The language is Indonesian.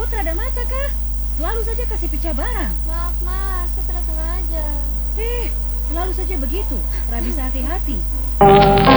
tak ada mata kah? Selalu saja kasih pecah barang. Maaf mas, saya tidak sengaja. Selalu saja begitu. Tak bisa hati-hati.